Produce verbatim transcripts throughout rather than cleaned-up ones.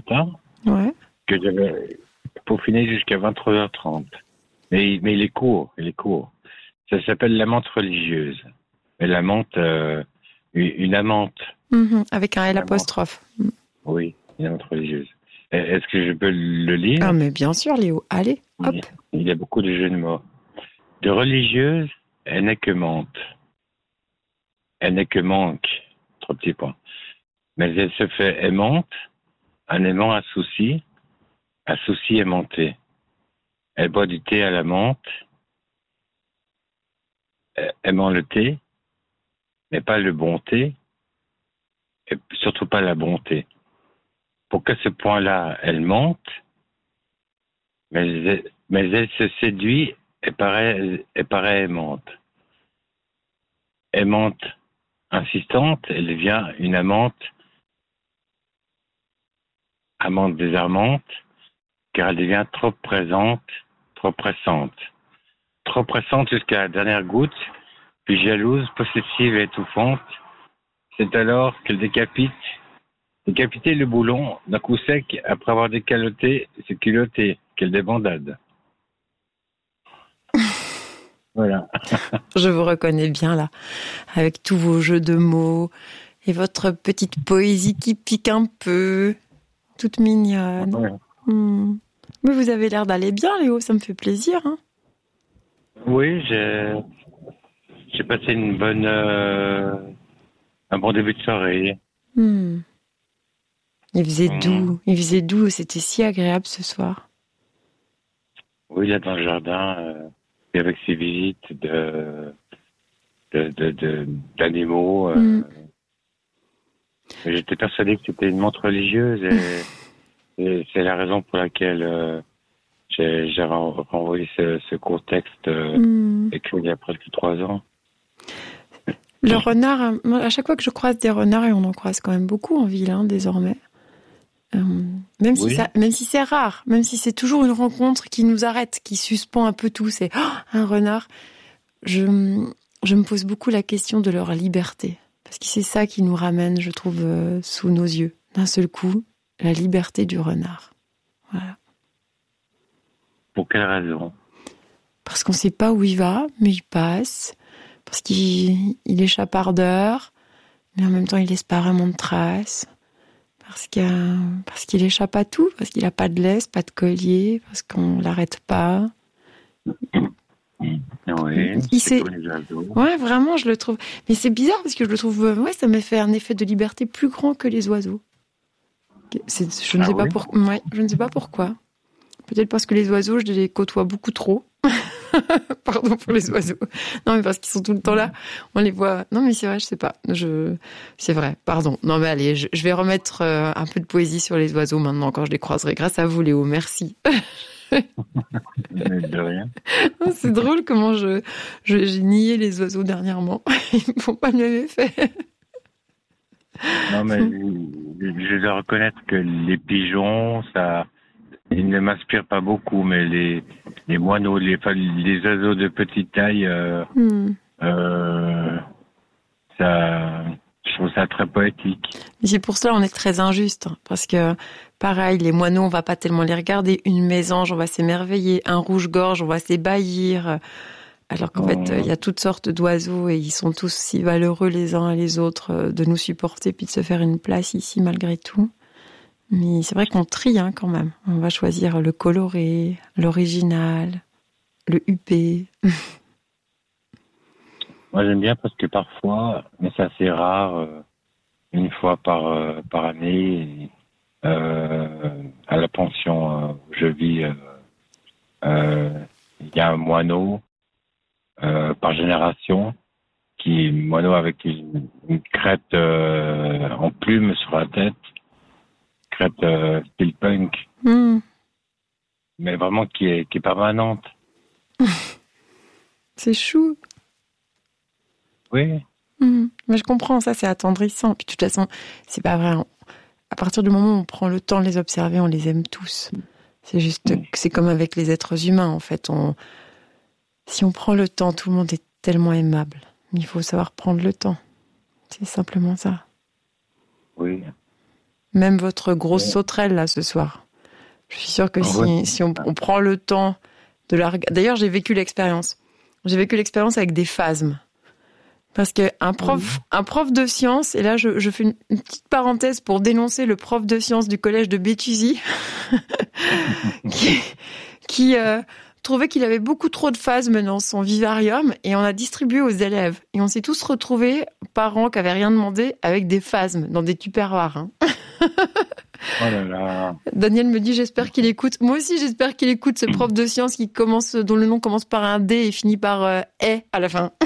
matin Ouais. que j'avais peaufiné jusqu'à vingt-trois heures trente. Mais, mais il est court, il est court. Ça s'appelle la menthe religieuse. Mais la menthe, euh, une amante. Mmh, avec un L Une amante. apostrophe. Mmh. Oui, une amante religieuse. Est-ce que je peux le lire? Ah, mais bien sûr, Léo. Allez, hop. Il, il y a beaucoup de jeux de mots. De religieuse, elle n'est que menthe. Elle n'est que manque. Trois petits points. Mais elle se fait aimante, un aimant à souci, à souci aimanté. Elle boit du thé à la menthe, aimant le thé, mais pas le bon thé, et surtout pas la bonté. Pour qu'à ce point-là, elle mente, mais elle, mais elle se séduit et paraît, et paraît aimante. Aimante insistante, elle devient une amante, amante désarmante, car elle devient trop présente, trop pressante. Trop pressante jusqu'à la dernière goutte, puis jalouse, possessive et étouffante. C'est alors qu'elle décapite, décapiter le boulon d'un coup sec après avoir décaloté ses culottés, qu'elle débandade. Voilà. Je vous reconnais bien là, avec tous vos jeux de mots et votre petite poésie qui pique un peu, toute mignonne. Ouais. Mmh. Mais vous avez l'air d'aller bien, Léo, ça me fait plaisir. Hein. Oui, j'ai, j'ai passé une bonne, euh, un bon début de soirée. Mmh. Il faisait Mmh. doux, il faisait doux, c'était si agréable ce soir. Oui, là dans le jardin, euh, et avec ces visites de, de, de, de d'animaux. Euh, Mmh. J'étais persuadé que c'était une montre religieuse et, et c'est la raison pour laquelle euh, j'ai, j'ai renvoyé ce, ce court texte euh, Mmh. écrit il y a presque trois ans. Le renard, à chaque fois que je croise des renards, et on en croise quand même beaucoup en ville hein, désormais, euh, même, Oui. si ça, même si c'est rare, même si c'est toujours une rencontre qui nous arrête, qui suspend un peu tout, c'est oh, un renard, je, je me pose beaucoup la question de leur liberté. Parce que c'est ça qui nous ramène, je trouve, euh, sous nos yeux, d'un seul coup, la liberté du renard. Voilà. Pour quelle raison? Parce qu'on ne sait pas où il va, mais il passe. Parce qu'il il est chapardeur, mais en même temps, il laisse pas vraiment de traces. Parce, que, parce qu'il échappe à tout, parce qu'il n'a pas de laisse, pas de collier, parce qu'on l'arrête pas. Oui, il c'est sait... comme les oiseaux. Ouais, vraiment, je le trouve. Mais c'est bizarre parce que je le trouve. Ouais, ça m'a fait un effet de liberté plus grand que les oiseaux. C'est, je ne Ah sais oui? pas pour... ouais, je ne sais pas pourquoi. Peut-être parce que les oiseaux, je les côtoie beaucoup trop. Pardon pour les oiseaux. Non, mais parce qu'ils sont tout le temps là. On les voit. Non, mais c'est vrai, je sais pas. Je... C'est vrai, pardon. Non, mais allez, je, je vais remettre euh, un peu de poésie sur les oiseaux maintenant quand je les croiserai. Grâce à vous, Léo. Merci. De rien. C'est drôle comment je, je, j'ai nié les oiseaux dernièrement. Ils ne font pas le même effet. Non, mais je dois reconnaître que les pigeons, ça, ils ne m'inspirent pas beaucoup, mais les, les moineaux, les, les oiseaux de petite taille, euh, Hmm. euh, ça, je trouve ça très poétique. Mais c'est pour cela on est très injuste. Hein, parce que, pareil, les moineaux, on va pas tellement les regarder. Une mésange, on va s'émerveiller. Un rouge-gorge, on va s'ébahir. Alors qu'en Mmh. fait, il y a toutes sortes d'oiseaux et ils sont tous si valeureux les uns et les autres de nous supporter puis de se faire une place ici malgré tout. Mais c'est vrai qu'on trie hein, quand même. On va choisir le coloré, l'original, le huppé. Moi, j'aime bien parce que parfois, mais c'est assez rare, euh, une fois par, euh, par année, euh, à la pension euh, où je vis, euh, euh, il y a un moineau euh, par génération, qui est un moineau avec une, une crête euh, en plume sur la tête, crête euh, style punk, Mmh. mais vraiment qui est, qui est permanente. C'est chou. Oui. Mmh. Mais je comprends, ça c'est attendrissant. Puis de toute façon, c'est pas vrai. À partir du moment où on prend le temps de les observer, on les aime tous. C'est juste que c'est comme avec les êtres humains, en fait. On... Si on prend le temps, tout le monde est tellement aimable. Mais il faut savoir prendre le temps. C'est simplement ça. Oui. Même votre grosse Ouais. sauterelle, là, ce soir. Je suis sûre que si, Ouais. si on, on prend le temps de la regarder... D'ailleurs, j'ai vécu l'expérience. J'ai vécu l'expérience avec des phasmes. Parce qu'un prof, un prof de sciences, et là, je, je fais une, une petite parenthèse pour dénoncer le prof de sciences du collège de Béthusy, qui, qui euh, trouvait qu'il avait beaucoup trop de phasmes dans son vivarium, et on a distribué aux élèves. Et on s'est tous retrouvés, parents qui avaient rien demandé, avec des phasmes dans des tupperwares. Hein. Oh là là. Daniel me dit, j'espère qu'il écoute. Moi aussi, j'espère qu'il écoute ce prof de sciences qui commence, dont le nom commence par un D et finit par euh, E à la fin.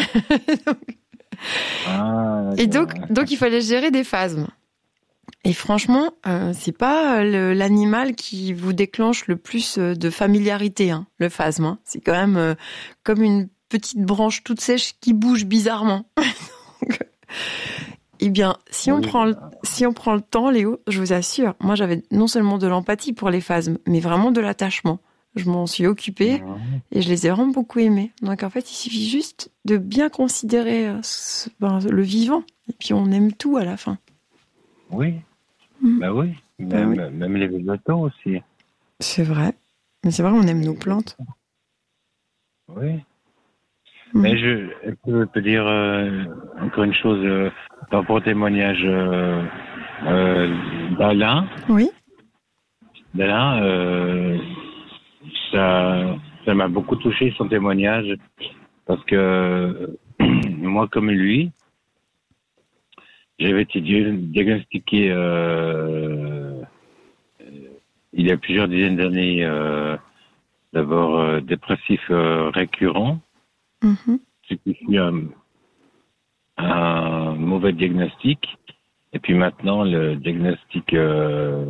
Ah, Et donc, donc, il fallait gérer des phasmes. Et franchement, euh, c'est pas le, l'animal qui vous déclenche le plus de familiarité, hein, le phasme. Hein. C'est quand même euh, comme une petite branche toute sèche qui bouge bizarrement. donc, eh bien, si on Oui, prend le, si on prend le temps, Léo, je vous assure, moi j'avais non seulement de l'empathie pour les phasmes, mais vraiment de l'attachement. Je m'en suis occupée et je les ai vraiment beaucoup aimés. Donc en fait, il suffit juste de bien considérer ce, ben, le vivant. Et puis on aime tout à la fin. Oui, Mmh. bah oui. Bah Même, oui. même les végétaux aussi. C'est vrai. Mais c'est vrai, on aime nos plantes. Oui. Mmh. Mais je peux, peux dire euh, encore une chose euh, par rapport au témoignage euh, euh, d'Alain. Oui. D'Alain, euh, ça, ça m'a beaucoup touché son témoignage parce que moi comme lui, j'avais été diagnostiqué euh, il y a plusieurs dizaines d'années euh, d'abord euh, dépressif euh, récurrent, Mmh. ce qui fut un, un mauvais diagnostic, et puis maintenant le diagnostic euh,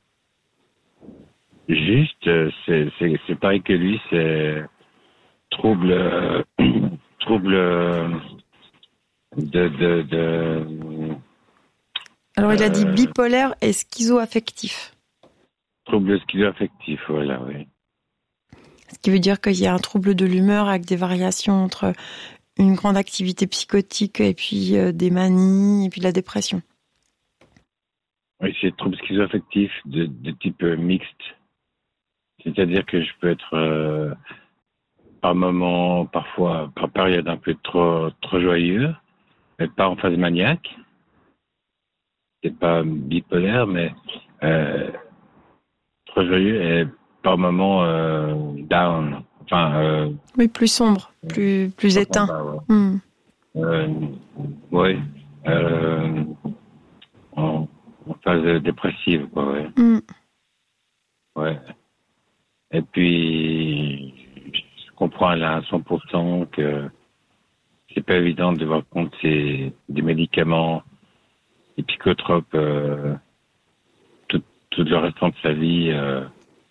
juste, c'est, c'est, c'est pareil que lui, c'est trouble, euh, trouble euh, de, de, de Alors il a dit Euh, bipolaire et schizoaffectif. trouble schizoaffectif, voilà, oui. Ce qui veut dire qu'il y a un trouble de l'humeur avec des variations entre une grande activité psychotique et puis euh, des manies et puis de la dépression. Oui, c'est trouble schizoaffectif de, de type euh, mixte. C'est-à-dire que je peux être euh, par moment, parfois, par période un peu trop, trop joyeux, mais pas en phase maniaque. C'est pas bipolaire, mais euh, trop joyeux et par moment euh, down. Enfin, euh, Oui, plus sombre, plus, plus éteint. bah, ouais. Mmh. Euh, ouais. Euh, en, en phase dépressive, quoi, ouais. Mmh. Ouais. Et puis, je comprends là à cent pour cent que c'est pas évident de voir compte ces, des médicaments, des psychotropes, euh, tout, tout le restant de sa vie. Euh,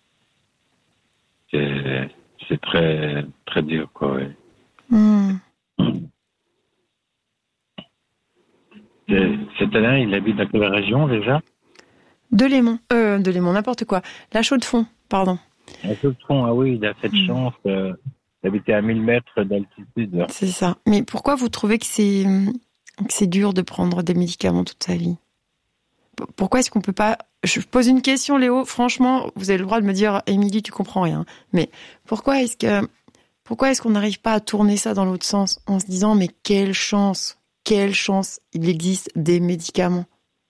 c'est, c'est très, très dur, quoi, ouais. Mmh. C'est- Cet Alain, il habite dans quelle région déjà? De Lémon. Euh, de Lémon, n'importe quoi. La Chaux-de-Fonds, pardon. À Chaux-de-Fonds, ah oui, il a cette Mm. chance euh, d'habiter à mille mètres d'altitude. C'est ça. Mais pourquoi vous trouvez que c'est, que c'est dur de prendre des médicaments toute sa vie? P- Pourquoi est-ce qu'on peut pas... Je pose une question, Léo. Franchement, vous avez le droit de me dire, Émilie, tu comprends rien. Mais pourquoi est-ce que, pourquoi est-ce qu'on n'arrive pas à tourner ça dans l'autre sens en se disant, mais quelle chance, quelle chance, il existe des médicaments.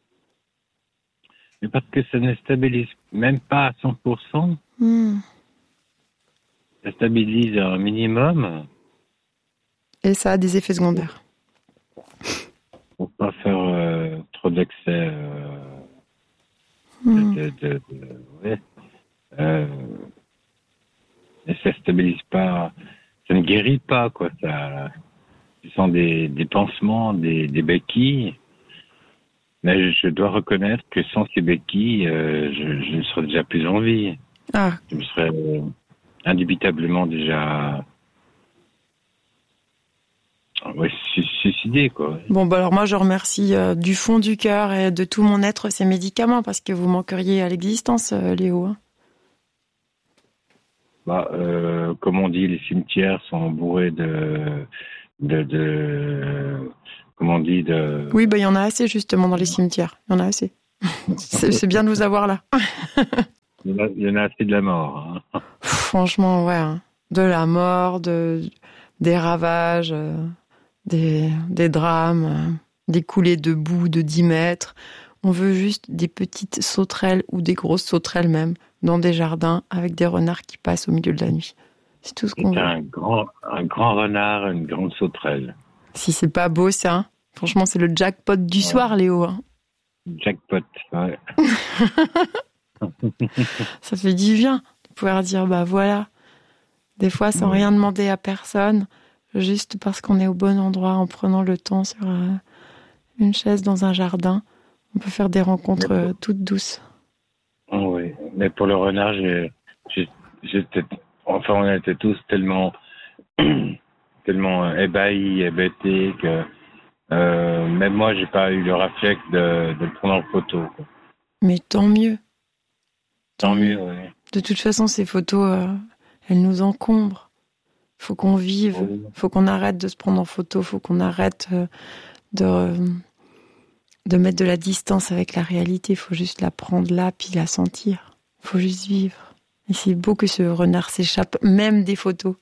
Mais parce que ça ne stabilise même pas à cent pour cent. Hmm. Ça stabilise un minimum Et ça a des effets secondaires. pour pas faire euh, trop d'excès. Euh, Hmm. de, de, de, de- ouais. Euh, et ça stabilise pas, ça ne guérit pas, quoi. Ça, ce sont des, des pansements, des, des béquilles. Mais je dois reconnaître que sans ces béquilles, euh, je, je ne serais déjà plus en vie. Ah, Je me serais euh, indubitablement déjà ouais, su- suicidé, quoi. bon, bah alors moi, je remercie euh, du fond du cœur et de tout mon être ces médicaments parce que vous manqueriez à l'existence, euh, Léo. hein. Bah, euh, comme on dit, les cimetières sont bourrés de, de, de comment on dit, de, Oui, bah il y en a assez justement dans les cimetières. Il y en a assez. c'est, c'est bien de vous avoir là. Il y en a, il y en a assez de la mort. Hein. Franchement, ouais. Hein. De la mort, de, des ravages, euh, des, des drames, euh, des coulées de boue de dix mètres. On veut juste des petites sauterelles ou des grosses sauterelles même dans des jardins avec des renards qui passent au milieu de la nuit. C'est tout ce qu'on veut. Un grand, un grand renard, une grande sauterelle. Si c'est pas beau, ça. Hein. Franchement, c'est le jackpot du ouais. soir, Léo. Hein. Jackpot, ouais. Ça fait du bien de pouvoir dire, bah voilà, des fois sans ouais. rien demander à personne, juste parce qu'on est au bon endroit, en prenant le temps sur euh, une chaise dans un jardin, on peut faire des rencontres euh, toutes douces. Oui, mais pour le renard, j'ai, j'ai, j'étais, enfin on était tous tellement, tellement ébahis, hébétés que euh, même moi, j'ai pas eu le réflexe de, de le prendre en photo. Quoi. Mais tant mieux. Tant mieux, oui. De toute façon, ces photos, euh, elles nous encombrent. Faut qu'on vive, oui. Faut qu'on arrête de se prendre en photo, faut qu'on arrête euh, de, euh, de mettre de la distance avec la réalité. Faut juste la prendre là, puis la sentir. Faut juste vivre. Et c'est beau que ce renard s'échappe, même des photos.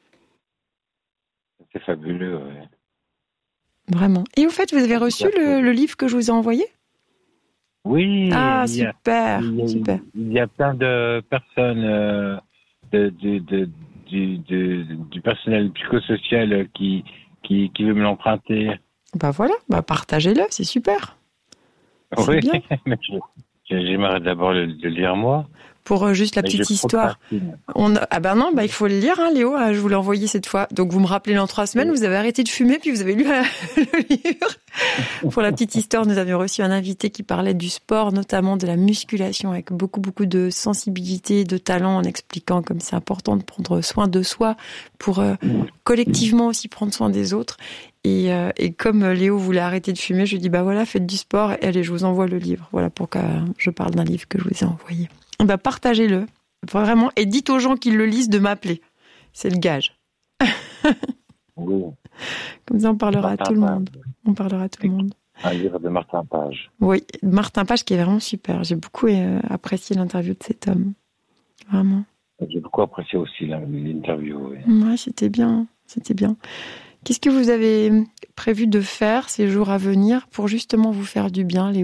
C'est fabuleux, oui. Vraiment. Et au fait, vous avez reçu le, le livre que je vous ai envoyé ? Oui. Ah, il y a, super, il y a, super. Il y a plein de personnes euh, de, de, de, du, de, du personnel psychosocial qui, qui, qui veut me l'emprunter. Bah voilà, bah partagez-le, c'est super. C'est oui, bien. Mais je, j'aimerais d'abord le, le lire moi. Pour euh, juste la petite histoire. On a... Ah ben non, bah il faut le lire, hein, Léo. Je vous l'ai envoyé cette fois. Donc vous me rappelez dans trois semaines, vous avez arrêté de fumer, puis vous avez lu la... le livre. Pour la petite histoire, nous avions reçu un invité qui parlait du sport, notamment de la musculation, avec beaucoup beaucoup de sensibilité, de talent, en expliquant comme c'est important de prendre soin de soi pour euh, collectivement aussi prendre soin des autres. Et, euh, et comme Léo voulait arrêter de fumer, je lui dis bah voilà, faites du sport. Et allez, je vous envoie le livre. Voilà pour que je parle d'un livre que je vous ai envoyé. Bah, partagez-le, vraiment, et dites aux gens qui le lisent de m'appeler. C'est le gage. Oui. Comme ça, on parlera Martin à tout le monde. On parlera à tout le monde. Un livre de Martin Page. Oui, Martin Page qui est vraiment super. J'ai beaucoup euh, apprécié l'interview de cet homme. Vraiment. J'ai beaucoup apprécié aussi l'interview. Oui. Ouais, c'était bien. C'était bien. Qu'est-ce que vous avez prévu de faire ces jours à venir pour justement vous faire du bien, Léo ?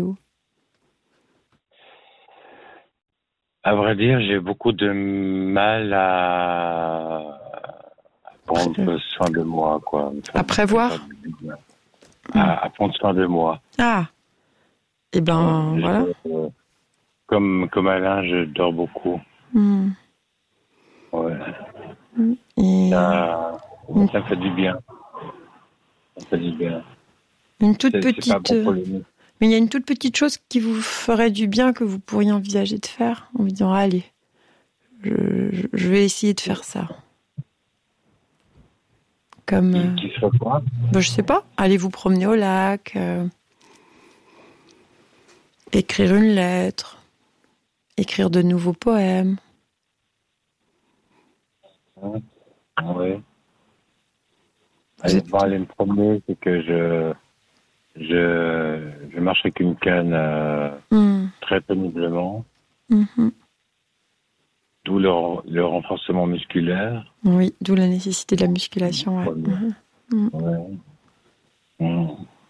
À vrai dire, j'ai beaucoup de mal à prendre euh... soin de moi, quoi. À prévoir ? À, à prendre soin de moi. Ah. Eh ben, euh, voilà. Je, euh, comme, comme Alain, je dors beaucoup. Mm. Ouais. Et... Ça, mm. ça me fait du bien. Ça me fait du bien. Une toute c'est, petite... C'est pas bon pour les... Mais il y a une toute petite chose qui vous ferait du bien, que vous pourriez envisager de faire, en vous disant, allez, je, je vais essayer de faire ça. Comme... Qui, euh, qui serait quoi ? Ben, je sais pas, allez vous promener au lac, euh, écrire une lettre, écrire de nouveaux poèmes. Oui. Aller, êtes... aller me promener, c'est que je... Je, je marche avec une canne euh, mm. très péniblement. Mm-hmm. D'où le, le renforcement musculaire. Oui, d'où la nécessité de la musculation. Ouais. Mm-hmm. Mm. Ouais. Mm.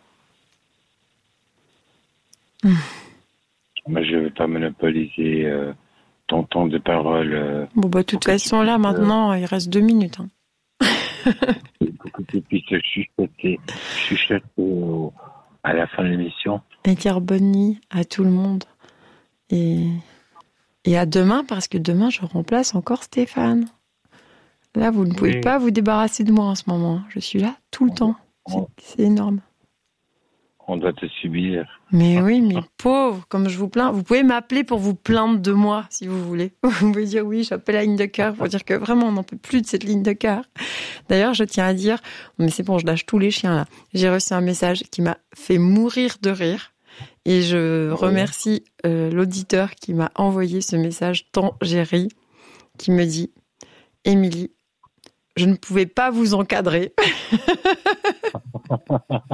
Mm. Mais je ne vais pas monopoliser euh, ton temps de parole. Euh, bon, bah, de toute façon, là, maintenant, euh... il reste deux minutes. Hein. Pour que tu puisses chuchoter, chuchoter au... à la fin de l'émission. Et dire bonne nuit à tout le monde. Et, et à demain, parce que demain, je remplace encore Stéphane. Là, vous ne pouvez oui. pas vous débarrasser de moi en ce moment. Je suis là tout le on, temps. C'est, on, c'est énorme. On doit te subir. Mais oui, mais pauvre, comme je vous plains. Vous pouvez m'appeler pour vous plaindre de moi, si vous voulez. Vous pouvez dire oui, j'appelle la ligne de cœur pour dire que vraiment, on n'en peut plus de cette ligne de cœur. D'ailleurs, je tiens à dire, mais c'est bon, je lâche tous les chiens là. J'ai reçu un message qui m'a fait mourir de rire. Et je oui. remercie euh, l'auditeur qui m'a envoyé ce message tant j'ai ri, qui me dit « Émilie, je ne pouvais pas vous encadrer. »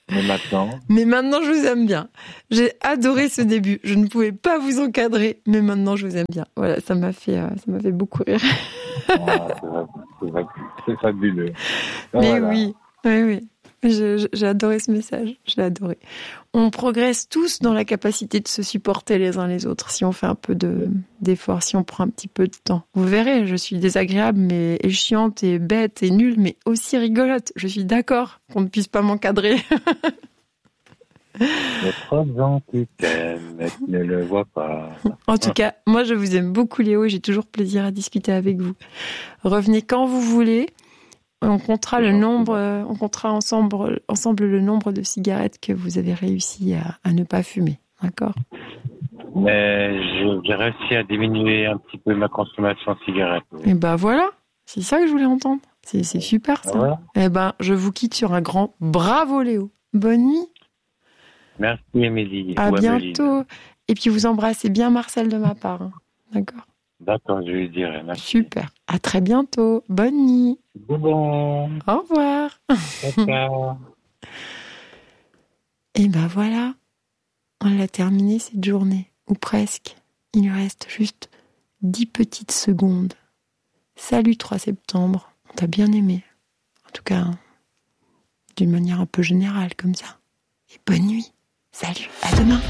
Mais maintenant Mais maintenant, je vous aime bien. J'ai adoré ce début. Je ne pouvais pas vous encadrer, mais maintenant, je vous aime bien. Voilà, ça m'a fait, euh, ça m'a fait beaucoup rire. ah, c'est, vrai, c'est, vrai, c'est fabuleux. Mais voilà. oui, oui, oui. Je, je, j'ai adoré ce message. J'ai adoré. On progresse tous dans la capacité de se supporter les uns les autres si on fait un peu de, d'effort, si on prend un petit peu de temps. Vous verrez, je suis désagréable, mais et chiante et bête et nulle, mais aussi rigolote. Je suis d'accord qu'on ne puisse pas m'encadrer. Les trois ans qui t'aiment, mais tu ne le vois pas. En tout cas, moi, je vous aime beaucoup, Léo, et j'ai toujours plaisir à discuter avec vous. Revenez quand vous voulez. On comptera le nombre, on comptera ensemble, ensemble le nombre de cigarettes que vous avez réussi à, à ne pas fumer. D'accord? Mais je- j'ai réussi à diminuer un petit peu ma consommation de cigarettes. Et ben voilà. C'est ça que je voulais entendre. C'est, c'est super, ça. Voilà. Eh ben, je vous quitte sur un grand bravo, Léo. Bonne nuit. Merci, Émilie. À Ou Amélie. bientôt. Et puis, vous embrassez bien Marcel de ma part. hein. D'accord? D'accord, je lui dirai. Merci. Super. À très bientôt. Bonne nuit. Bon, Au revoir. ciao, ciao. Et ben voilà, on a terminé cette journée, ou presque. Il lui reste juste dix petites secondes. Salut trois septembre, on t'a bien aimé. En tout cas, d'une manière un peu générale comme ça. Et bonne nuit. Salut, à demain.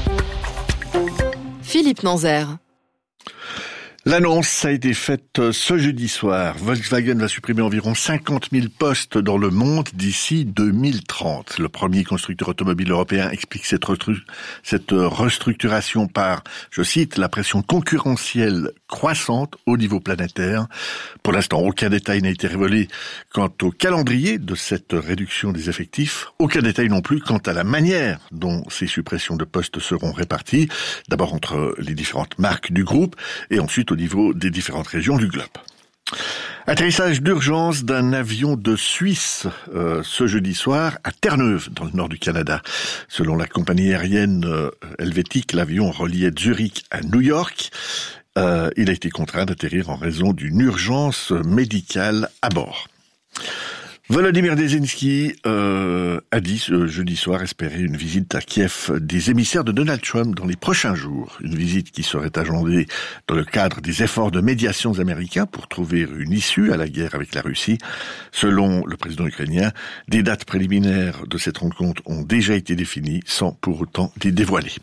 Philippe Nanzer. L'annonce a été faite ce jeudi soir. Volkswagen va supprimer environ cinquante mille postes dans le monde d'ici deux mille trente. Le premier constructeur automobile européen explique cette, restru- cette restructuration par, je cite, la pression concurrentielle croissante au niveau planétaire. Pour l'instant, aucun détail n'a été révélé quant au calendrier de cette réduction des effectifs. Aucun détail non plus quant à la manière dont ces suppressions de postes seront réparties. D'abord entre les différentes marques du groupe et ensuite au niveau des différentes régions du globe. Atterrissage d'urgence d'un avion de Suisse euh, ce jeudi soir à Terre-Neuve, dans le nord du Canada. Selon la compagnie aérienne euh, helvétique, l'avion reliait Zurich à New York. Euh, il a été contraint d'atterrir en raison d'une urgence médicale à bord. Volodymyr Zelensky euh, a dit ce jeudi soir espérer une visite à Kiev des émissaires de Donald Trump dans les prochains jours. Une visite qui serait agendée dans le cadre des efforts de médiation américains pour trouver une issue à la guerre avec la Russie. Selon le président ukrainien, des dates préliminaires de cette rencontre ont déjà été définies sans pour autant les dévoiler.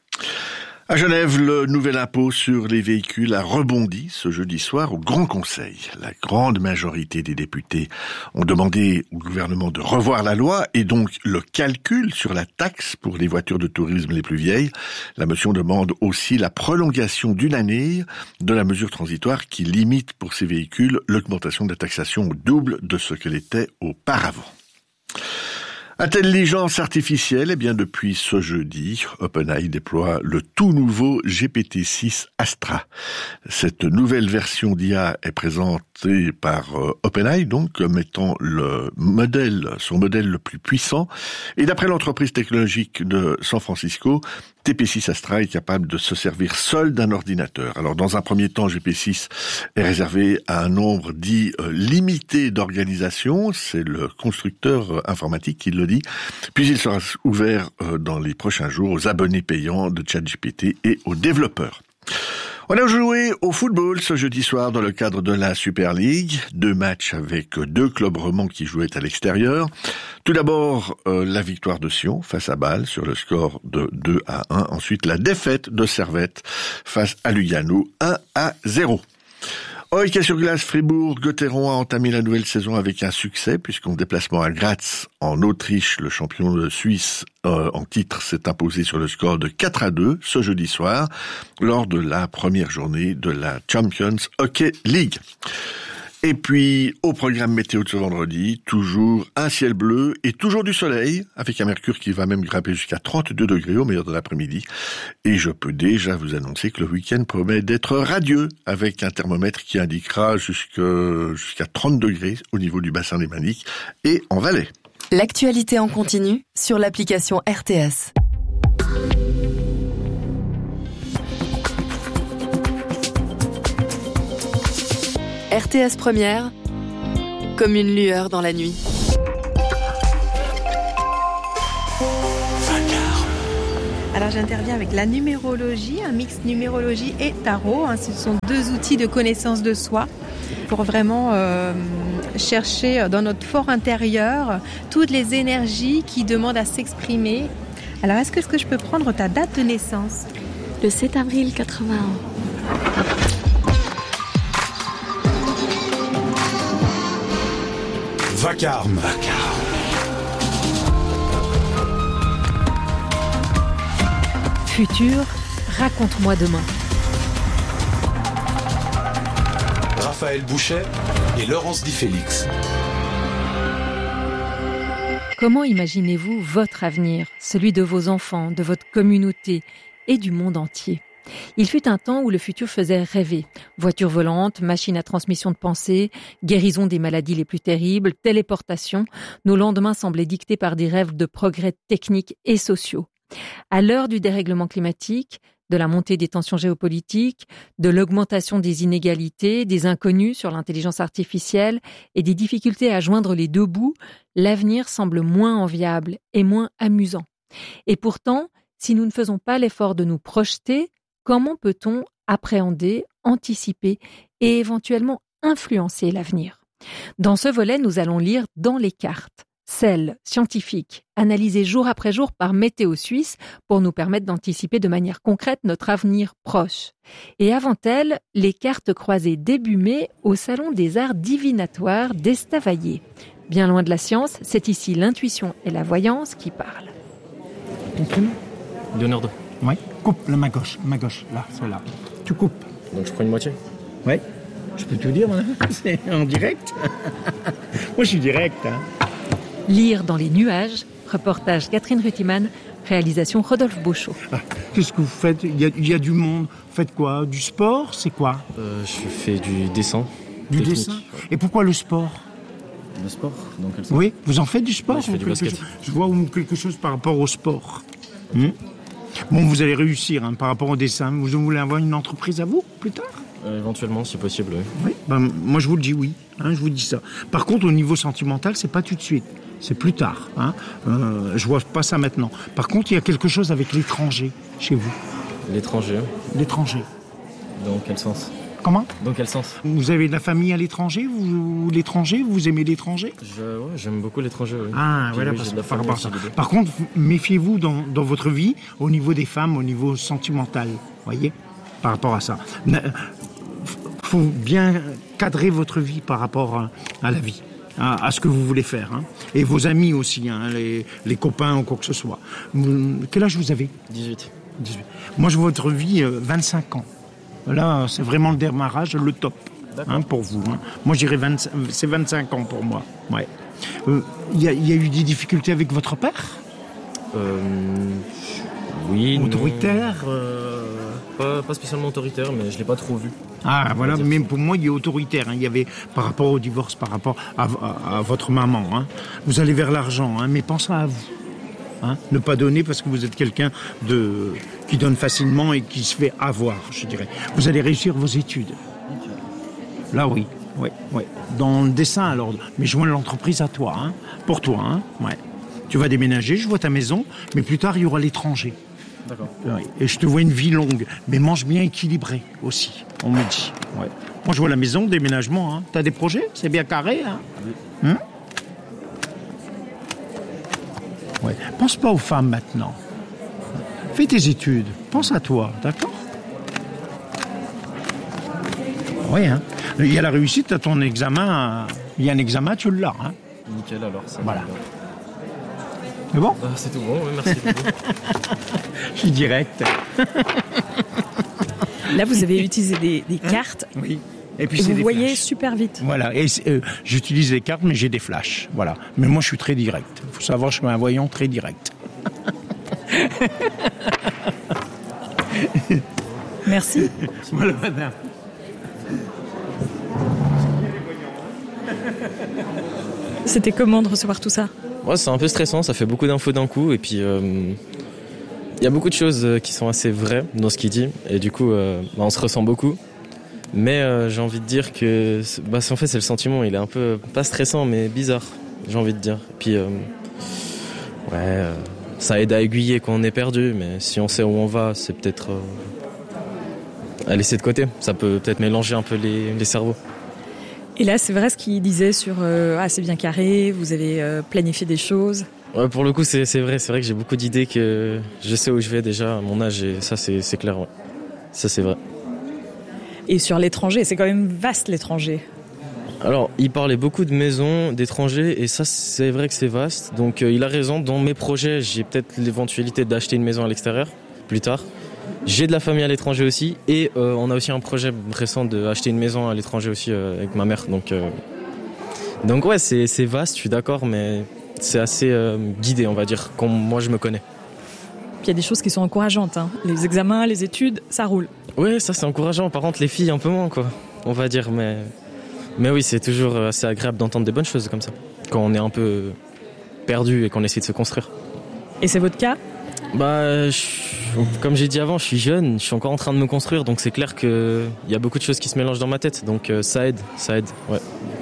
À Genève, le nouvel impôt sur les véhicules a rebondi ce jeudi soir au Grand Conseil. La grande majorité des députés ont demandé au gouvernement de revoir la loi et donc le calcul sur la taxe pour les voitures de tourisme les plus vieilles. La motion demande aussi la prolongation d'une année de la mesure transitoire qui limite pour ces véhicules l'augmentation de la taxation au double de ce qu'elle était auparavant. Intelligence artificielle, eh bien depuis ce jeudi, OpenAI déploie le tout nouveau G P T six Astra. Cette nouvelle version d'I A est présentée par euh, OpenAI, donc comme étant le modèle, son modèle le plus puissant. Et d'après l'entreprise technologique de San Francisco, G P six Astra est capable de se servir seul d'un ordinateur. Alors dans un premier temps, G P six est réservé à un nombre dit euh, limité d'organisations. C'est le constructeur informatique qui le dit. Puis il sera ouvert euh, dans les prochains jours aux abonnés payants de ChatGPT et aux développeurs. On a joué au football ce jeudi soir dans le cadre de la Super League. Deux matchs avec deux clubs romans qui jouaient à l'extérieur. Tout d'abord, euh, la victoire de Sion face à Bâle sur le score de deux à un. Ensuite, la défaite de Servette face à Lugano, un à zéro. Hockey sur glace, Fribourg-Gotteron a entamé la nouvelle saison avec un succès, puisqu'en déplacement à Graz, en Autriche, le champion de Suisse euh, en titre s'est imposé sur le score de quatre à deux ce jeudi soir, lors de la première journée de la Champions Hockey League. Et puis, au programme météo de ce vendredi, toujours un ciel bleu et toujours du soleil, avec un mercure qui va même grimper jusqu'à trente-deux degrés au meilleur de l'après-midi. Et je peux déjà vous annoncer que le week-end promet d'être radieux, avec un thermomètre qui indiquera jusque, jusqu'à trente degrés au niveau du bassin lémanique et en Valais. L'actualité en continu sur l'application R T S. R T S Première, comme une lueur dans la nuit. Alors j'interviens avec la numérologie, un mix numérologie et tarot. Hein. Ce sont deux outils de connaissance de soi pour vraiment euh, chercher dans notre fort intérieur toutes les énergies qui demandent à s'exprimer. Alors est-ce que, est-ce que je peux prendre ta date de naissance ? Le sept avril quatre-vingt-un. Vacarme. Vacarme. Futur, raconte-moi demain. Raphaël Bouchet et Laurence Di Félix. Comment imaginez-vous votre avenir, celui de vos enfants, de votre communauté et du monde entier ? Il fut un temps où le futur faisait rêver. Voitures volantes, machines à transmission de pensée, guérison des maladies les plus terribles, téléportation. Nos lendemains semblaient dictés par des rêves de progrès techniques et sociaux. À l'heure du dérèglement climatique, de la montée des tensions géopolitiques, de l'augmentation des inégalités, des inconnus sur l'intelligence artificielle et des difficultés à joindre les deux bouts, l'avenir semble moins enviable et moins amusant. Et pourtant, si nous ne faisons pas l'effort de nous projeter, comment peut-on appréhender, anticiper et éventuellement influencer l'avenir ? Dans ce volet, nous allons lire dans les cartes, celles scientifiques, analysées jour après jour par Météo Suisse pour nous permettre d'anticiper de manière concrète notre avenir proche. Et avant elles, les cartes croisées début mai au Salon des Arts Divinatoires d'Estavayer. Bien loin de la science, c'est ici l'intuition et la voyance qui parlent. Ton prénom ? Leonardo. Oui. Coupe la main gauche, main gauche, là, celle-là. Tu coupes. Donc je prends une moitié ? Oui. Je peux tout dire, mon ami. C'est en direct. Moi, je suis direct. Hein. Lire dans les nuages, reportage Catherine Rutiman, réalisation Rodolphe Beauchot. Ah, qu'est-ce que vous faites ? il y, a, il y a du monde. Vous faites quoi ? Du sport ? C'est quoi ? euh, Je fais du dessin. Du technique. dessin ? Et pourquoi le sport ? Le sport ? Dans quel sens ? Oui, vous en faites du sport ? Oui, je fais du basket. Chose, je vois quelque chose par rapport au sport. Hmm ? Bon, vous allez réussir hein, par rapport au dessin. Vous voulez avoir une entreprise à vous, plus tard ? euh, Éventuellement, si possible, oui. Oui, ben, moi je vous le dis oui, hein, je vous dis ça. Par contre, au niveau sentimental, c'est pas tout de suite. C'est plus tard. Hein. Euh, je vois pas ça maintenant. Par contre, il y a quelque chose avec l'étranger chez vous. L'étranger ? L'étranger. Dans quel sens ? Comment ? Dans quel sens ? Vous avez de la famille à l'étranger, vous, l'étranger, vous aimez l'étranger ? Je, ouais, j'aime beaucoup l'étranger, oui. Ah, Puis, voilà, oui, parce, j'ai de la par famille rapport à ça. aussi, Par contre, méfiez-vous dans, dans votre vie, au niveau des femmes, au niveau sentimental, voyez, par rapport à ça. Il faut bien cadrer votre vie par rapport à, à la vie. À, à ce que vous voulez faire. Hein. Et vos amis aussi, hein, les, les copains ou quoi que ce soit. Quel âge vous avez ? dix-huit. dix-huit. Moi, je vois votre vie euh, vingt-cinq ans. Là, c'est vraiment le démarrage, le top hein, pour vous. Hein. Moi, je dirais vingt, c'est vingt-cinq ans pour moi. Il ouais. euh, y, y a eu des difficultés avec votre père ? euh, Oui. Autoritaire euh... pas, pas spécialement autoritaire, mais je ne l'ai pas trop vu. Ah, voilà, mais pour moi, il est autoritaire. Hein. Il y avait, par rapport au divorce, par rapport à, à, à votre maman, hein. Vous allez vers l'argent, hein, mais pensez à vous. Hein. Ne pas donner parce que vous êtes quelqu'un de, qui donne facilement et qui se fait avoir, je dirais. Vous allez réussir vos études. Là, oui. Ouais, ouais. Dans le dessin, alors. Mais joins l'entreprise à toi, hein. Pour toi, hein. Ouais. Tu vas déménager, je vois ta maison, mais plus tard, il y aura l'étranger. D'accord. Ouais. Et je te vois une vie longue, mais mange bien équilibré aussi, on me dit. Ouais. Moi, je vois la maison, déménagement. Hein. T'as des projets ? C'est bien carré, hein, oui. Hum ouais. Pense pas aux femmes maintenant. Fais tes études. Pense à toi, d'accord ? Oui, hein. Il y a la réussite, t'as ton examen. Il y a un examen, tu l'as. Hein. Nickel, alors. Ça voilà. C'est bon ? euh, C'est tout bon, oui, merci beaucoup. Je suis direct. Là, vous avez utilisé des, des cartes. Hein ? Oui. Et puis et c'est vous des voyez flashs. Super vite. Voilà. Et euh, j'utilise les cartes, mais j'ai des flashs. Voilà. Mais moi, je suis très direct. Il faut savoir, je suis un voyant très direct. Merci. Voilà, madame. C'était comment de recevoir tout ça ? Ouais, c'est un peu stressant, ça fait beaucoup d'infos d'un coup. Et puis, il euh, y a beaucoup de choses qui sont assez vraies dans ce qu'il dit. Et du coup, euh, bah, on se ressent beaucoup. Mais euh, j'ai envie de dire que, bah, en fait, c'est le sentiment. Il est un peu, pas stressant, mais bizarre, j'ai envie de dire. Puis, euh, ouais, euh, ça aide à aiguiller quand on est perdu, mais si on sait où on va, c'est peut-être euh, à laisser de côté. Ça peut peut-être mélanger un peu les, les cerveaux. Et là, c'est vrai ce qu'il disait sur euh, ah, c'est bien carré, vous avez euh, planifié des choses. Ouais, pour le coup, c'est, c'est vrai. C'est vrai que j'ai beaucoup d'idées, que je sais où je vais déjà à mon âge, et ça, c'est, c'est clair. Ouais. Ça, c'est vrai. Et sur l'étranger, c'est quand même vaste l'étranger. Alors, il parlait beaucoup de maisons, d'étrangers, et ça, c'est vrai que c'est vaste. Donc, euh, il a raison. Dans mes projets, j'ai peut-être l'éventualité d'acheter une maison à l'extérieur, plus tard. J'ai de la famille à l'étranger aussi, et euh, on a aussi un projet récent d'acheter une maison à l'étranger aussi euh, avec ma mère. Donc, euh... donc ouais, c'est, c'est vaste, je suis d'accord, mais c'est assez euh, guidé, on va dire, comme moi je me connais. Puis il y a des choses qui sont encourageantes, hein. Les examens, les études, ça roule. Ouais, ça c'est encourageant. Par contre, les filles, un peu moins, quoi, on va dire, mais... Mais oui, c'est toujours assez agréable d'entendre des bonnes choses comme ça, quand on est un peu perdu et qu'on essaie de se construire. Et c'est votre cas ? Bah, je, comme j'ai dit avant, je suis jeune, je suis encore en train de me construire, donc c'est clair qu'il y a beaucoup de choses qui se mélangent dans ma tête, donc euh, ça aide, ça aide, ouais.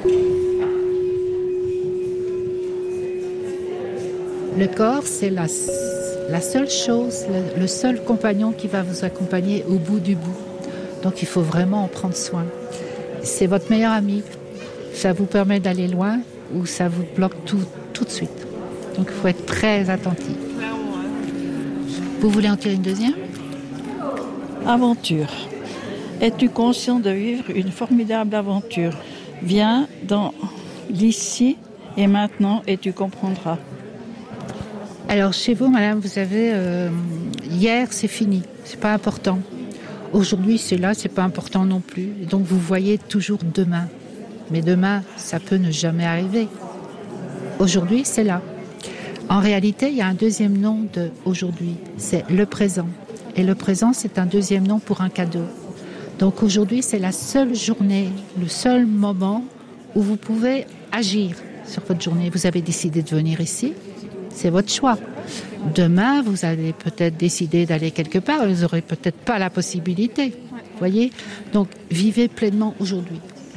Le corps, c'est la, la seule chose, le, le seul compagnon qui va vous accompagner au bout du bout. Donc il faut vraiment en prendre soin. C'est votre meilleur ami. Ça vous permet d'aller loin ou ça vous bloque tout, tout de suite. Donc il faut être très attentif. Vous voulez en tirer une deuxième ? Aventure. Es-tu conscient de vivre une formidable aventure ? Viens dans l'ici et maintenant et tu comprendras. Alors chez vous, madame, vous avez euh, hier, c'est fini, c'est pas important. Aujourd'hui, c'est là, c'est pas important non plus. Donc vous voyez toujours demain. Mais demain, ça peut ne jamais arriver. Aujourd'hui, c'est là. En réalité, il y a un deuxième nom de aujourd'hui, c'est le présent. Et le présent, c'est un deuxième nom pour un cadeau. Donc aujourd'hui, c'est la seule journée, le seul moment où vous pouvez agir sur votre journée. Vous avez décidé de venir ici, c'est votre choix. Demain, vous allez peut-être décider d'aller quelque part, vous n'aurez peut-être pas la possibilité. Vous voyez ? Donc, vivez pleinement aujourd'hui.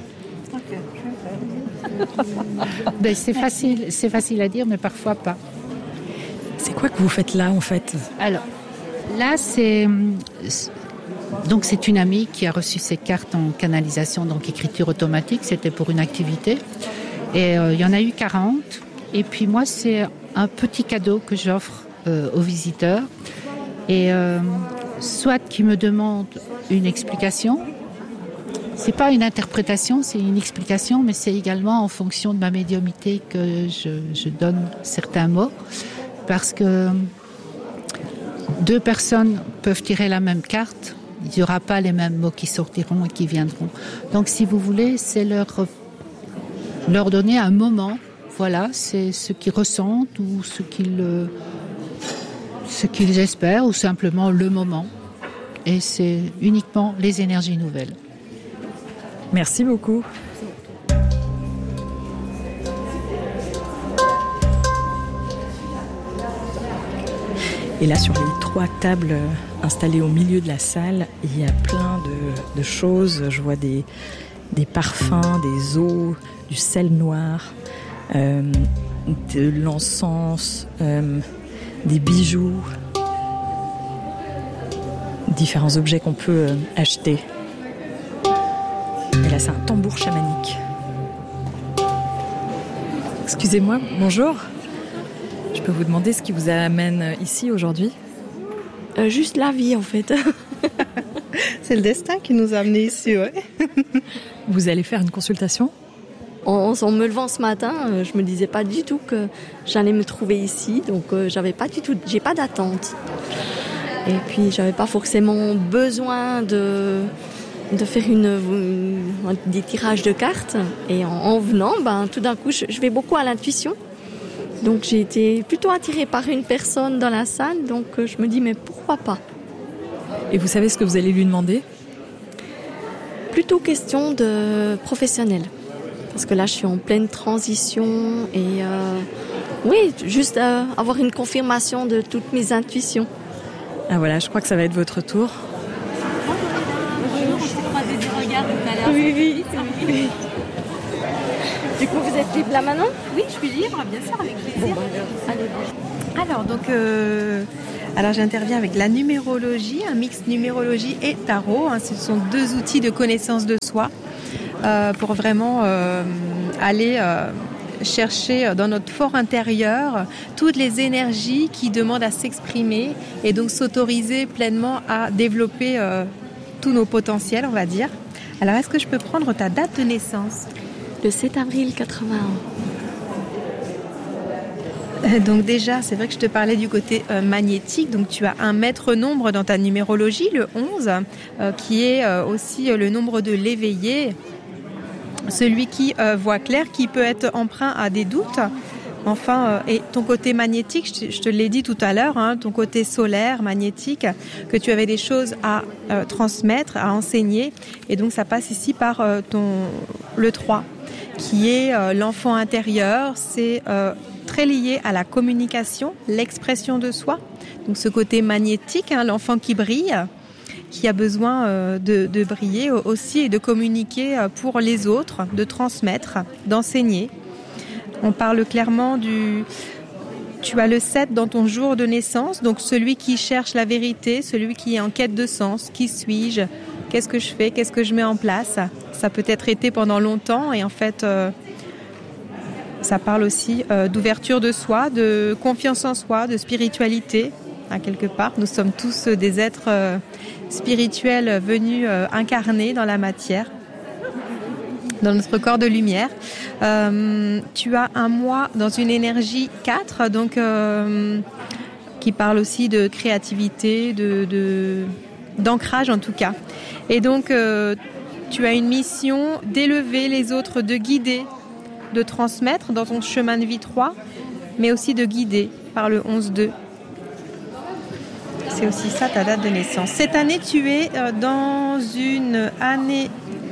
Ben, c'est facile, c'est facile à dire, mais parfois pas. C'est quoi que vous faites là, en fait ? Alors, là, c'est... Donc, c'est une amie qui a reçu ses cartes en canalisation, donc écriture automatique. C'était pour une activité. Et euh, il y en a eu quarante. Et puis moi, c'est un petit cadeau que j'offre euh, aux visiteurs. Et euh, soit qui me demande une explication. C'est pas une interprétation, c'est une explication, mais c'est également en fonction de ma médiumnité que je, je donne certains mots. Parce que deux personnes peuvent tirer la même carte, il n'y aura pas les mêmes mots qui sortiront et qui viendront. Donc si vous voulez, c'est leur, leur donner un moment. Voilà, c'est ce qu'ils ressentent ou ce qu'ils, ce qu'ils espèrent ou simplement le moment. Et c'est uniquement les énergies nouvelles. Merci beaucoup. Et là, sur les trois tables installées au milieu de la salle, il y a plein de, de choses. Je vois des, des parfums, des eaux, du sel noir, euh, de l'encens, euh, des bijoux, différents objets qu'on peut acheter. Et là, c'est un tambour chamanique. Excusez-moi, bonjour. Je peux vous demander ce qui vous amène ici aujourd'hui ? euh, Juste la vie, en fait. C'est le destin qui nous a amenés ici, ouais. Vous allez faire une consultation ? En, en me levant ce matin, euh, je me disais pas du tout que j'allais me trouver ici, donc euh, j'avais pas du tout, j'ai pas d'attente. Et puis j'avais pas forcément besoin de de faire une, une des tirages de cartes. Et en, en venant, ben tout d'un coup, je, je vais beaucoup à l'intuition. Donc j'ai été plutôt attirée par une personne dans la salle, donc euh, je me dis mais pourquoi pas ? Et vous savez ce que vous allez lui demander ? Plutôt question de professionnel. Parce que là, je suis en pleine transition et euh, oui, juste euh, avoir une confirmation de toutes mes intuitions. Ah voilà, je crois que ça va être votre tour. Oui, oui, oui. Du coup, vous êtes libre là maintenant ? Oui, je suis libre, bien sûr, avec plaisir. Bon, bah, allez. Alors, donc, euh, alors j'interviens avec la numérologie, un mix numérologie et tarot. Hein, ce sont deux outils de connaissance de soi euh, pour vraiment euh, aller euh, chercher dans notre fort intérieur toutes les énergies qui demandent à s'exprimer et donc s'autoriser pleinement à développer euh, tous nos potentiels, on va dire. Alors, est-ce que je peux prendre ta date de naissance ? Le sept avril quatre-vingt-un. Donc déjà, c'est vrai que je te parlais du côté euh, magnétique. Donc tu as un maître nombre dans ta numérologie, le onze, euh, qui est euh, aussi euh, le nombre de l'éveillé, celui qui euh, voit clair, qui peut être emprunt à des doutes. Enfin, euh, et ton côté magnétique, je te, je te l'ai dit tout à l'heure, hein, ton côté solaire, magnétique, que tu avais des choses à euh, transmettre, à enseigner. Et donc ça passe ici par euh, ton, le trois, qui est euh, l'enfant intérieur. C'est... Euh, très lié à la communication, l'expression de soi. Donc ce côté magnétique, hein, l'enfant qui brille, qui a besoin euh, de, de briller aussi et de communiquer pour les autres, de transmettre, d'enseigner. On parle clairement du... Tu as le sept dans ton jour de naissance, donc celui qui cherche la vérité, celui qui est en quête de sens. Qui suis-je ? Qu'est-ce que je fais ? Qu'est-ce que je mets en place ? Ça peut être été pendant longtemps et en fait... Euh, Ça parle aussi euh, d'ouverture de soi, de confiance en soi, de spiritualité, à quelque part. Nous sommes tous des êtres euh, spirituels venus euh, incarner dans la matière, dans notre corps de lumière. Euh, tu as un mois dans une énergie quatre, donc, euh, qui parle aussi de créativité, de, de, d'ancrage en tout cas. Et donc, euh, tu as une mission d'élever les autres, de guider, de transmettre dans ton chemin de vie trois, mais aussi de guider par le onze deux. C'est aussi ça ta date de naissance. Cette année, tu es dans une année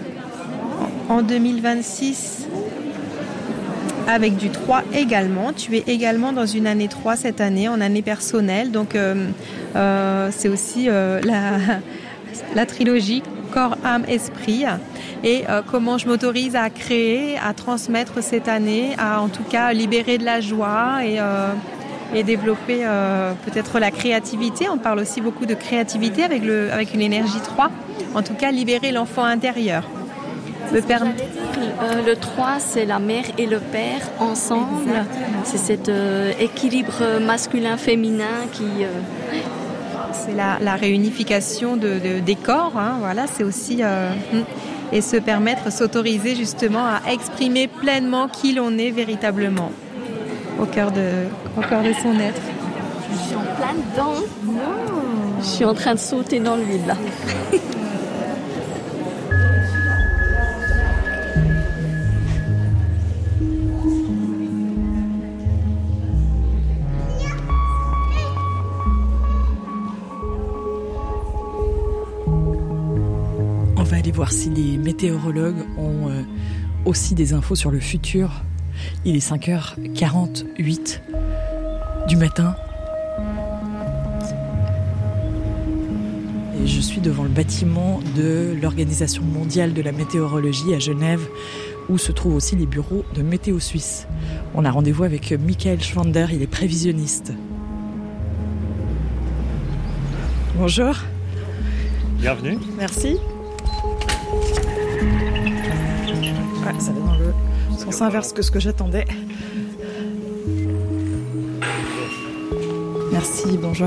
en deux mille vingt-six avec du trois également. Tu es également dans une année trois cette année, en année personnelle. Donc, euh, euh, c'est aussi euh, la, la trilogie corps, âme, esprit. Et euh, comment je m'autorise à créer, à transmettre cette année, à en tout cas libérer de la joie et, euh, et développer euh, peut-être la créativité. On parle aussi beaucoup de créativité avec, le, avec une énergie trois. En tout cas, libérer l'enfant intérieur. Le, perm... euh, le trois, c'est la mère et le père ensemble. Exactement. C'est cet euh, équilibre masculin-féminin qui... Euh... C'est la, la réunification de, de, des corps. Hein, voilà, c'est aussi... Euh, et se permettre, s'autoriser justement à exprimer pleinement qui l'on est véritablement au cœur de, au cœur de son être. Je suis en plein dedans. Non. Je suis en train de sauter dans l'huile là. On va aller voir si les météorologues ont euh, aussi des infos sur le futur. Il est cinq heures quarante-huit du matin. Et je suis devant le bâtiment de l'Organisation mondiale de la météorologie à Genève, où se trouvent aussi les bureaux de Météo Suisse. On a rendez-vous avec Michael Schwander, il est prévisionniste. Bonjour. Bienvenue. Merci. Ouais, ça va dans le sens inverse que ce que j'attendais. Merci, bonjour.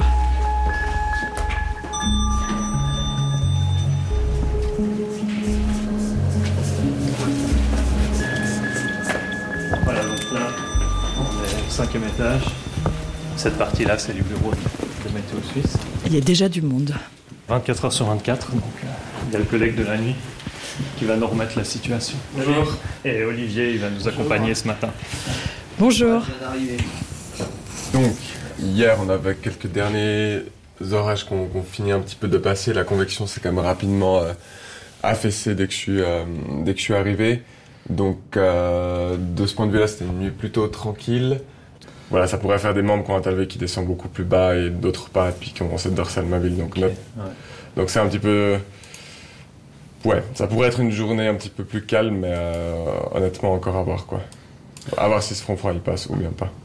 Voilà, donc là, on est au cinquième étage. Cette partie-là, c'est les bureaux de Météo Suisse. Il y a déjà du monde. vingt-quatre heures sur vingt-quatre, donc euh, il y a le collègue de la nuit qui va nous remettre la situation. Bonjour. Et Olivier, il va nous accompagner ce matin. Bonjour. Donc, hier, on avait quelques derniers orages qu'on qu'on finit un petit peu de passer. La convection s'est quand même rapidement euh, affaissée dès que je suis, euh, dès que je suis arrivé. Donc, euh, de ce point de vue-là, c'était une nuit plutôt tranquille. Voilà, ça pourrait faire des membres qui ont un talvé qui descend beaucoup plus bas et d'autres pas, et puis qui ont cette dorsale mobile. Donc, okay. notre... ouais. donc c'est un petit peu... Ouais, ça pourrait être une journée un petit peu plus calme, mais euh, honnêtement, encore à voir, quoi. À voir si ce front froid, il passe ou bien pas.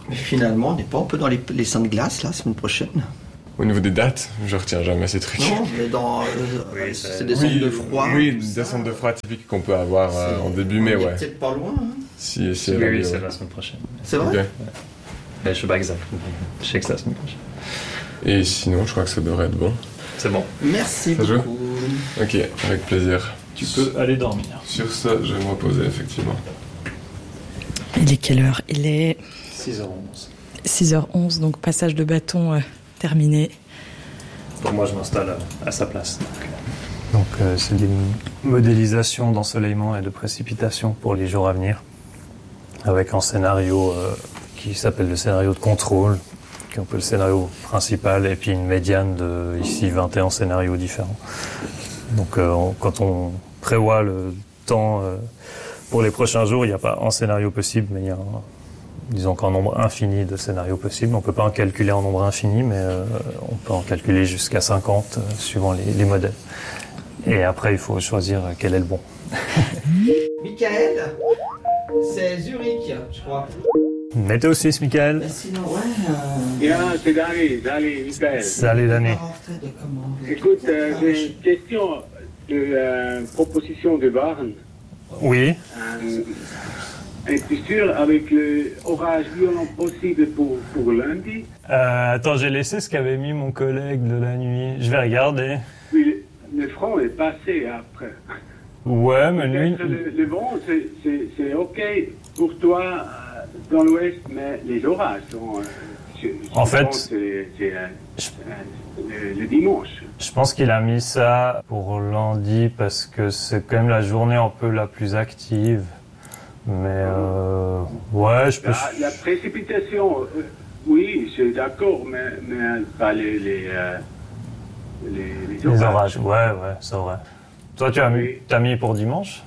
Mais finalement, on n'est pas un peu dans les, les seins de glace, là, la semaine prochaine? Au niveau des dates, je retiens jamais ces trucs. Non, mais dans... Euh, oui, c'est des descentes oui, de froid. Oui, des descentes de froid typiques qu'on peut avoir euh, en début mai, on est ouais. peut-être pas loin, hein. Si, si, oui, oui, oui, oui, c'est ouais. la semaine prochaine. C'est vrai? Okay. Ouais. Mais je sais pas exact. Je sais que c'est la semaine prochaine. Et sinon, je crois que ça devrait être bon. C'est bon. Merci ça beaucoup. Joue ok, avec plaisir. Tu peux aller dormir. Sur ça, je vais me reposer, effectivement. Il est quelle heure? Il est... six heures onze. six heures onze, donc passage de bâton euh, terminé. Pour moi, je m'installe à, à sa place. Donc, euh, c'est des modélisations d'ensoleillement et de précipitation pour les jours à venir, avec un scénario euh, qui s'appelle le scénario de contrôle, qui est un peu le scénario principal, et puis une médiane de, ici, vingt et un scénarios différents. Donc, euh, on, quand on prévoit le temps euh, pour les prochains jours, il n'y a pas un scénario possible, mais il y a un, disons qu'un nombre infini de scénarios possibles. On ne peut pas en calculer un nombre infini, mais euh, on peut en calculer jusqu'à cinquante, euh, suivant les, les modèles. Et après, il faut choisir quel est le bon. Michael, c'est Zurich, je crois. Météo suisse, Michael. Sinon, ouais. Euh... Yeah, c'est Dani, Dani, Michael. Salut, Dani. Écoute, euh, j'ai une question de euh, proposition de Barn. Oui. Euh, Es-tu sûr avec l'orage violent possible pour, pour lundi? euh, Attends, j'ai laissé ce qu'avait mis mon collègue de la nuit. Je vais regarder. Oui, le, le front est passé après. Ouais, mais lui... Le, le vent, c'est OK pour toi euh, dans l'ouest, mais les orages sont... Euh, en fait... C'est euh, le, le dimanche. Je pense qu'il a mis ça pour lundi parce que c'est quand même la journée un peu la plus active. Mais euh, ouais, je peux... La, la précipitation, euh, oui, je suis d'accord, mais, mais pas les, les, euh, les, les orages. Les orages, ouais, ouais, c'est vrai. Toi, tu as mis, t'as mis pour dimanche?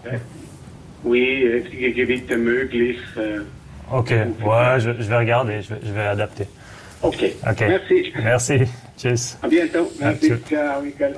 Oui, Gewitter möglich. Euh, ok, ouais, je, je vais regarder, je vais, je vais adapter. Ok, okay. Merci. Merci, tchuss. À bientôt, merci, ciao, Michael.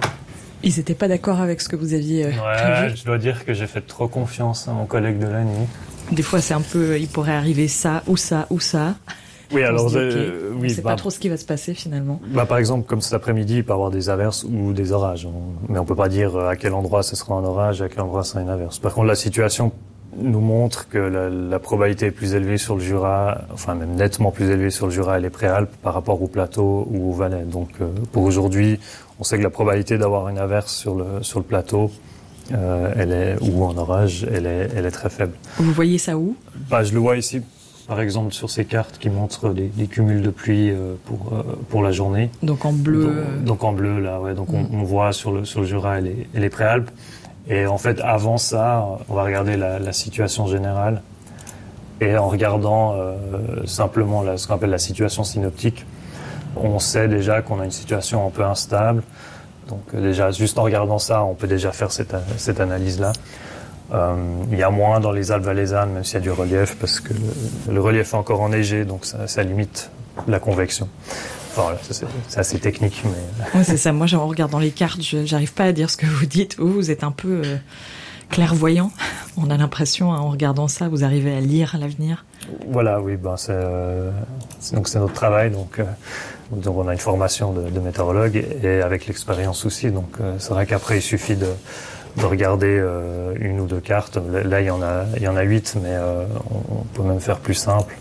Ils n'étaient pas d'accord avec ce que vous aviez euh, ouais, prévu. Je dois dire que j'ai fait trop confiance à mon collègue de la nuit. Des fois, c'est un peu, il pourrait arriver ça ou ça ou ça. Oui, alors, on se dit, euh, okay, oui, on sait bah, pas trop ce qui va se passer finalement. Bah, par exemple, comme cet après-midi, il peut y avoir des averses ou des orages. On, mais on peut pas dire à quel endroit ce sera un orage, à quel endroit ce sera une averse. Par contre, la situation nous montre que la, la probabilité est plus élevée sur le Jura, enfin même nettement plus élevée sur le Jura et les Préalpes par rapport au plateau ou au Valais. Donc, euh, pour aujourd'hui, on sait que la probabilité d'avoir une averse sur le sur le plateau, euh, elle est ou un orage, elle est elle est très faible. Vous voyez ça où? Bah, je le vois ici, par exemple sur ces cartes qui montrent les, les cumuls de pluie euh, pour euh, pour la journée. Donc en bleu. Donc, euh... donc en bleu là, ouais. Donc mm. on, on voit sur le sur le Jura et les, et les Préalpes. Et en fait, avant ça, on va regarder la, la situation générale. Et en regardant euh, simplement la, ce qu'on appelle la situation synoptique, on sait déjà qu'on a une situation un peu instable. Donc euh, déjà, juste en regardant ça, on peut déjà faire cette, cette analyse-là. Euh, il y a moins dans les Alpes valaisannes, même s'il y a du relief, parce que le, le relief est encore enneigé, donc ça, ça limite la convection. Enfin, voilà, ça, c'est, c'est assez technique, mais... Ouais, c'est ça. Moi, en regardant les cartes, je, j'arrive pas à dire ce que vous dites. Vous, vous êtes un peu euh, clairvoyant. On a l'impression, hein, en regardant ça, vous arrivez à lire l'avenir. Voilà, oui, ben c'est, euh, c'est donc c'est notre travail. Donc, euh, donc on a une formation de, de météorologue et avec l'expérience aussi. Donc euh, c'est vrai qu'après il suffit de, de regarder euh, une ou deux cartes. Là, il y en a, il y en a huit, mais euh, on, on peut même faire plus simple.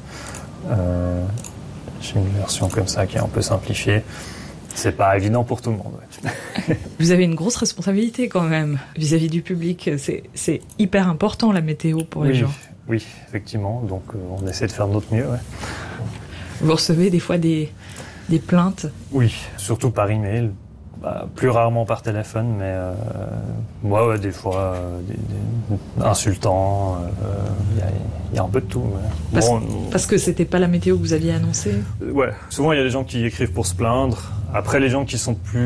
Euh, J'ai une version comme ça qui est un peu simplifiée. C'est pas évident pour tout le monde. Ouais. Vous avez une grosse responsabilité quand même vis-à-vis du public. C'est, c'est hyper important la météo pour oui, les gens. Oui, effectivement. Donc euh, on essaie de faire de notre mieux. Ouais. Vous recevez des fois des, des plaintes? Oui, surtout par email. Bah, plus rarement par téléphone, mais euh, moi, ouais, des fois, euh, des, des insultants, il euh, y, y a un peu de tout. Mais parce, bon, parce que c'était pas la météo que vous aviez annoncée? euh, Ouais, souvent il y a des gens qui écrivent pour se plaindre. Après, les gens qui sont plus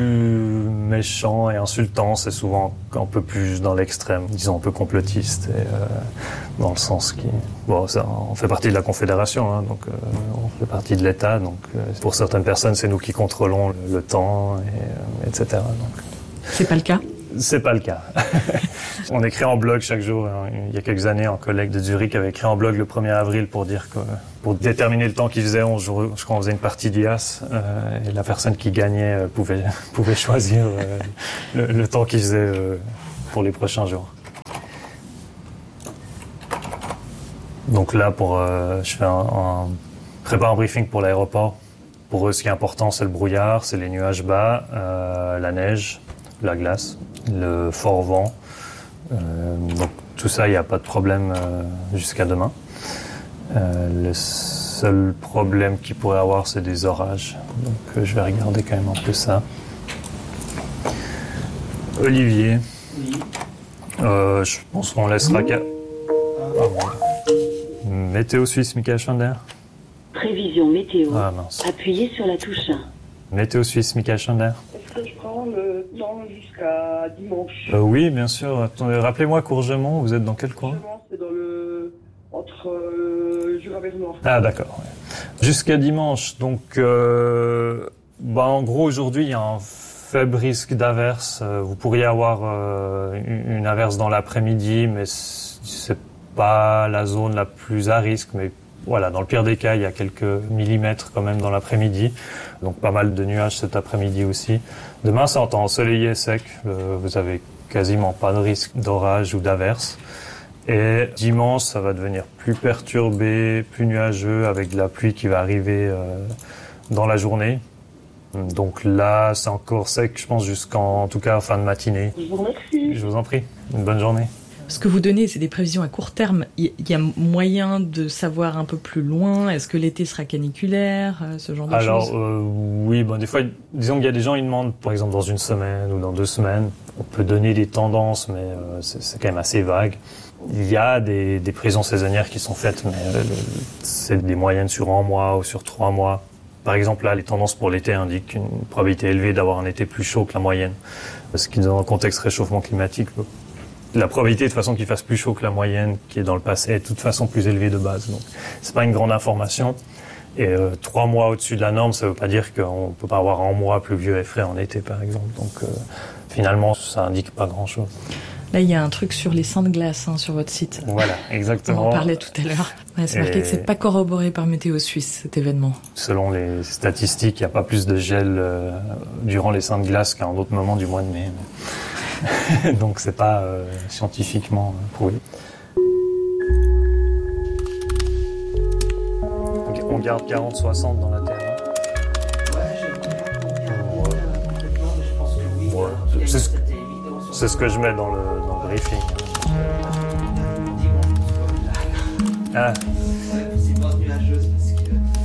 méchants et insultants, c'est souvent un peu plus dans l'extrême, disons un peu complotiste, et, euh, dans le sens qui... Bon, ça, on fait partie de la Confédération, hein, donc euh, on fait partie de l'État, donc euh, pour certaines personnes, c'est nous qui contrôlons le, le temps, et, euh, et cetera. Donc. C'est pas le cas? C'est pas le cas. On écrit en blog chaque jour. Il y a quelques années, un collègue de Zurich avait écrit en blog le premier avril pour dire que, pour déterminer le temps qu'il faisait, on jouait, je crois qu'on faisait une partie d'I A S, euh, et la personne qui gagnait euh, pouvait, pouvait choisir euh, le, le temps qu'il faisait euh, pour les prochains jours. Donc là, pour, euh, je fais un, un, prépare un briefing pour l'aéroport. Pour eux, ce qui est important, c'est le brouillard, c'est les nuages bas, euh, la neige, la glace, le fort vent. Euh, donc tout ça, il n'y a pas de problème euh, jusqu'à demain. Euh, le seul problème qu'il pourrait avoir, c'est des orages. Donc euh, je vais regarder quand même un peu ça. Olivier, oui. euh, je pense qu'on laissera... Ca... Ah, bon. Météo Suisse, Michael Chander. Prévision météo. Ah, mince. Appuyez sur la touche un. Météo Suisse, Michael Chander. Est-ce que je prends le temps jusqu'à dimanche? euh, Oui, bien sûr. Attendez, rappelez-moi Courgemont, vous êtes dans quel coin? Courgemont, c'est dans le... entre euh, Jura-Bernois. Ah, d'accord. Ouais. Jusqu'à dimanche. Donc, euh... bah, en gros, aujourd'hui, il y a un faible risque d'averse. Vous pourriez avoir euh, une averse dans l'après-midi, mais c'est pas la zone la plus à risque, mais voilà, dans le pire des cas, il y a quelques millimètres quand même dans l'après-midi. Donc pas mal de nuages cet après-midi aussi. Demain, c'est en temps ensoleillé et sec. Euh, vous avez quasiment pas de risque d'orage ou d'averse. Et dimanche, ça va devenir plus perturbé, plus nuageux, avec de la pluie qui va arriver euh, dans la journée. Donc là, c'est encore sec, je pense, jusqu'en en tout cas fin de matinée. Je vous remercie. Je vous en prie. Une bonne journée. Ce que vous donnez, c'est des prévisions à court terme. Il y a moyen de savoir un peu plus loin. Est-ce que l'été sera caniculaire, ce genre de Alors, choses? Alors, euh, oui, bon, des fois, disons qu'il y a des gens, ils demandent, par exemple, dans une semaine ou dans deux semaines. On peut donner des tendances, mais euh, c'est, c'est quand même assez vague. Il y a des, des prévisions saisonnières qui sont faites, mais euh, c'est des moyennes sur un mois ou sur trois mois. Par exemple, là, les tendances pour l'été indiquent une probabilité élevée d'avoir un été plus chaud que la moyenne. Ce qui, dans le contexte réchauffement climatique, la probabilité de toute façon qu'il fasse plus chaud que la moyenne qui est dans le passé est de toute façon plus élevée de base. Donc, c'est pas une grande information. Et euh, trois mois au-dessus de la norme, ça veut pas dire qu'on peut pas avoir un mois pluvieux et frais en été, par exemple. Donc, euh, finalement, ça indique pas grand-chose. Là, il y a un truc sur les seins de glace hein, sur votre site. Voilà, exactement. On en parlait tout à l'heure. Ouais, c'est marqué et... que c'est pas corroboré par Météo Suisse, cet événement. Selon les statistiques, il n'y a pas plus de gel euh, durant les seins de glace qu'à un autre moment du mois de mai. Mais... Donc, c'est pas euh, scientifiquement prouvé. Okay, on garde quarante soixante dans la Terre. Hein. Ouais, je complètement, mais je pense que oui. Ouais. C'est, ce... c'est ce que je mets dans le, dans le briefing. Ah.